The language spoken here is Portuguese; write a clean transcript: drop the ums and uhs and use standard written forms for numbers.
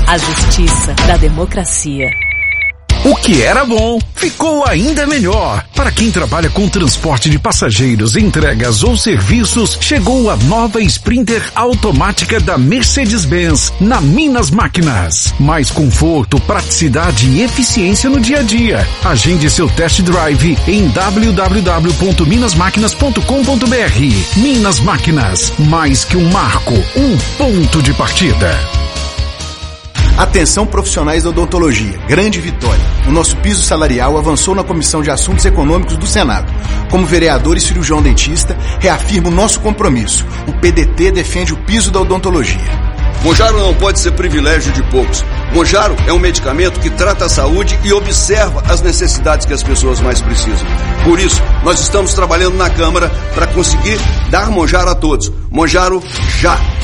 A justiça da democracia. O que era bom, ficou ainda melhor. Para quem trabalha com transporte de passageiros, entregas ou serviços, chegou a nova Sprinter automática da Mercedes-Benz, na Minas Máquinas. Mais conforto, praticidade e eficiência no dia a dia. Agende seu test drive em www.minasmaquinas.com.br. Minas Máquinas, mais que um marco, um ponto de partida. Atenção profissionais da odontologia, grande vitória. O nosso piso salarial avançou na Comissão de Assuntos Econômicos do Senado. Como vereador e cirurgião dentista, reafirmo o nosso compromisso. O PDT defende o piso da odontologia. Monjaro não pode ser privilégio de poucos. Monjaro é um medicamento que trata a saúde e observa as necessidades que as pessoas mais precisam. Por isso, nós estamos trabalhando na Câmara para conseguir dar Monjaro a todos. Monjaro já!